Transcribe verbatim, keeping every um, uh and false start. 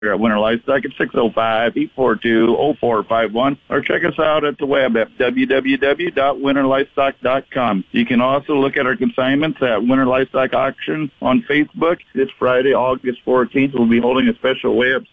here at Winter Livestock at six oh five, eight four two, oh four five one, or check us out at the web at w w w dot winter livestock dot com. You can also look at our consignments at Winter Livestock Auction on Facebook. This Friday, August fourteenth, we'll be holding a special weigh-up